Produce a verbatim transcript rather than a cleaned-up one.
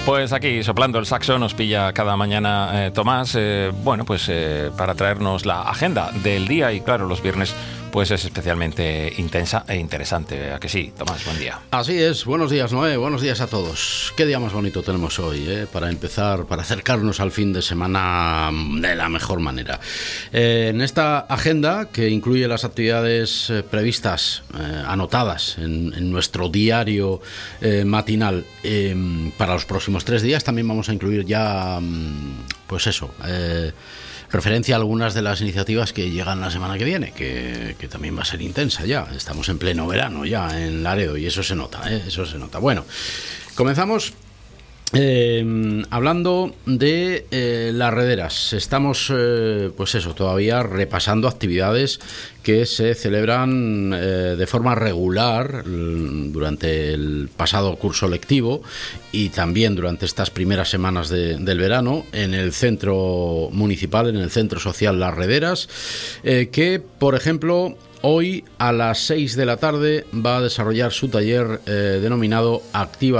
Pues aquí, soplando el saxo, nos pilla cada mañana eh, Tomás, eh, bueno, pues eh, para traernos la agenda del día, y claro, los viernes pues es especialmente intensa e interesante. ¿A que sí, Tomás? Buen día. Así es, buenos días, Noé, buenos días a todos. Qué día más bonito tenemos hoy, ¿eh? Para empezar, para acercarnos al fin de semana de la mejor manera. Eh, en esta agenda, que incluye las actividades eh, previstas, eh, anotadas en, en nuestro diario eh, matinal eh, para los próximos tres días, también vamos a incluir ya, pues eso, eh, referencia a algunas de las iniciativas que llegan la semana que viene, que, que también va a ser intensa ya. Estamos en pleno verano ya en Laredo y eso se nota, ¿eh? Eso se nota. Bueno, comenzamos eh, hablando de eh, las rederas. Estamos, eh, pues eso, todavía repasando actividades que se celebran eh, de forma regular durante el pasado curso lectivo y también durante estas primeras semanas de, del verano en el centro municipal, en el centro social Las Rederas, eh, que, por ejemplo, hoy a las seis de la tarde va a desarrollar su taller eh, denominado Activa